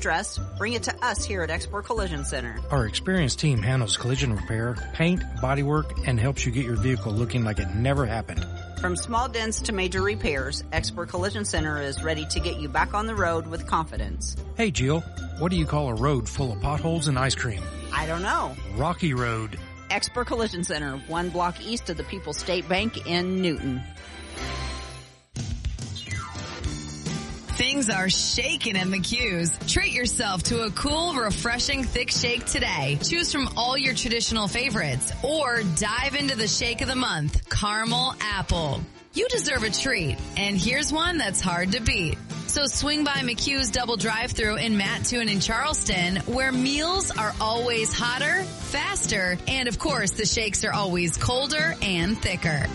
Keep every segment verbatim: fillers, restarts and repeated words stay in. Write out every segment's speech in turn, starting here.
stress, bring it to us here at Expert Collision Center. Our experienced team handles collision repair, paint, bodywork, and helps you get your vehicle looking like it never happened. From small dents to major repairs, Expert Collision Center is ready to get you back on the road with confidence. Hey, Jill, what do you call a road full of potholes and ice cream? I don't know. Rocky Road. Expert Collision Center, one block east of the People's State Bank in Newton. Things are shaking at McHugh's. Treat yourself to a cool, refreshing, thick shake today. Choose from all your traditional favorites or dive into the shake of the month, Caramel Apple. You deserve a treat, and here's one that's hard to beat. So swing by McHugh's Double Drive-Thru in Mattoon and Charleston, where meals are always hotter, faster, and of course the shakes are always colder and thicker.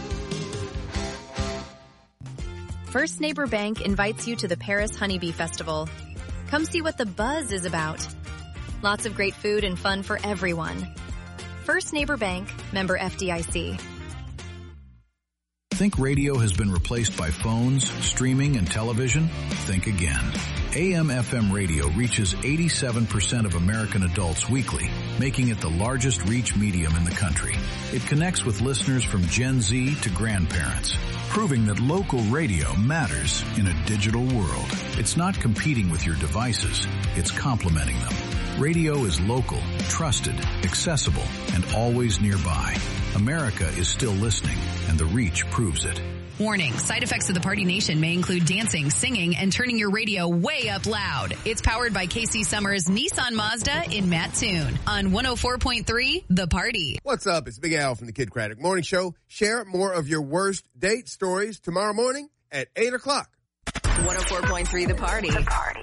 First Neighbor Bank invites you to the Paris Honeybee Festival. Come see what the buzz is about. Lots of great food and fun for everyone. First Neighbor Bank, member F D I C. Think radio has been replaced by phones, streaming, and television? Think again. A M F M radio reaches eighty-seven percent of American adults weekly, making it the largest reach medium in the country. It connects with listeners from Gen Z to grandparents, proving that local radio matters in a digital world. It's not competing with your devices, it's complementing them. Radio is local, trusted, accessible, and always nearby. America is still listening, and the reach proves it. Warning, side effects of the Party Nation may include dancing, singing, and turning your radio way up loud. It's powered by K C Summers Nissan Mazda in Mattoon on one oh four point three The Party. What's up? It's Big Al from the Kid Craddock Morning Show. Share more of your worst date stories tomorrow morning at eight o'clock. one oh four point three The Party. The Party.